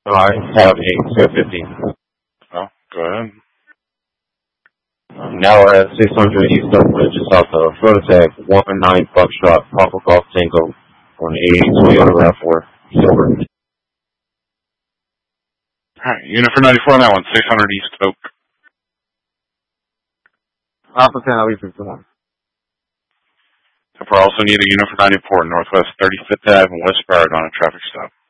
I have a 250. Oh, go ahead. Now we're at 600 East Oakwood, just off the Prototech 19 Buckshot, Papa Golf Tango, on a Toyota RAV4, silver. Alright, unit for 94 on that one, 600 East Oak. Alpha 10, I'll be 51. I also need a unit for 94 Northwest 35th Ave and West Broward on a traffic stop.